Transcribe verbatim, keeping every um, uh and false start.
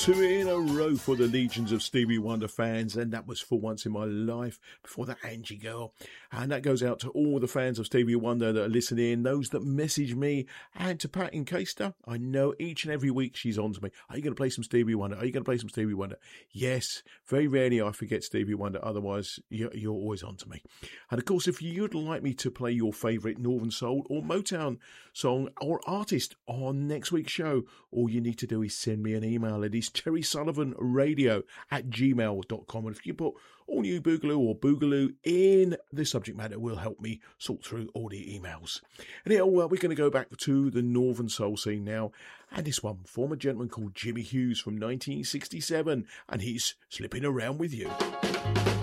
Two in a row for the legions of Stevie Wonder fans, and that was For Once in My Life, before that Angie Girl. And that goes out to all the fans of Stevie Wonder that are listening, those that message me, and to Pat in Caister. I know each and every week she's on to me. Are you going to play some Stevie Wonder? Are you going to play some Stevie Wonder? Yes, very rarely I forget Stevie Wonder, otherwise you're, you're always on to me. And of course, if you'd like me to play your favourite Northern Soul or Motown song or artist on next week's show, all you need to do is send me an email. It is Terry Sullivan Radio at gmail dot com. And if you put all new Boogaloo or Boogaloo in the subject matter, will help me sort through all the emails. And here, well, we're going to go back to the Northern Soul scene now. And this one from a gentleman called Jimmy Hughes from nineteen sixty-seven. And he's Slipping Around With You.